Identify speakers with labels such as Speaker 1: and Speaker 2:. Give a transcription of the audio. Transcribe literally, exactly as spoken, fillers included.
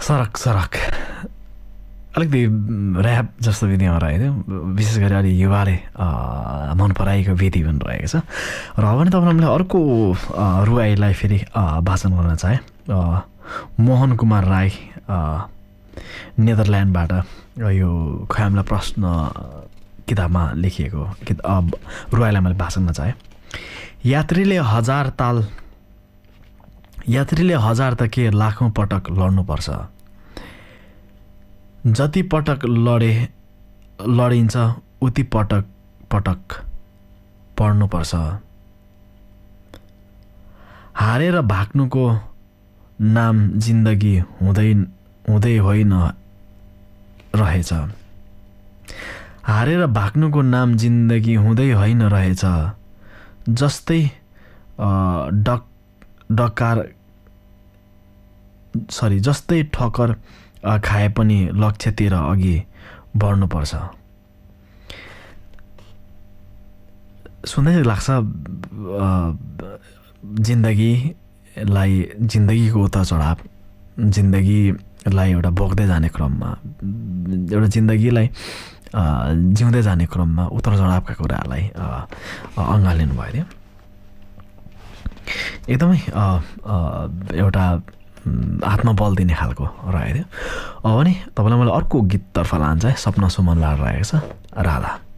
Speaker 1: सरक सरक अलिकति ऱ्याप जस्तो विधिमा रहेको थियो, विशेष गरी अलि युवाले मन पराएको विधि पनि रहेको छ। र अब पनि तपाईँलाई मैले अर्को रुवाईलाई फेरि भाषण गर्न चाहेँ। मोहन कुमार राई नेदरल्यान्डबाट यो ख्यामला प्रश्न किताबमा लेखिएको किताब रुवाईलाई मैले भाषण गर्न चाहेँ। यात्रीले हजार ताल यात्रीले हजार त के लाखौँ पटक लड्नुपर्छ, जति पटक लडे लडिन्छ उति पटक पटक पढ्नुपर्छ। हारेर भाग्नुको नाम जिन्दगी हुँदै हुँदै होइन रहेछ, हारेर भाग्नुको नाम जिन्दगी हुँदै होइन रहेछ। जस्तै डक डकार सरी जस्तै ठक्कर खाए पनि लक्ष्यतिर अघि बढ्नुपर्छ। सुन्दै लाग्छ जिन्दगीलाई जिन्दगीको उतार चढाव, जिन्दगीलाई एउटा बोक्दै जाने क्रममा, एउटा जिन्दगीलाई जिउँदै जाने क्रममा उतार चढावका कुराहरूलाई अँगालिनु भयो थियो। एकदमै एउटा आत्मबल दिने खालको रहेको थियो। अब नि तपाईँलाई मैले अर्को गीततर्फ लान्छ है, सपना सुमन लाड रहेको छ, राधा।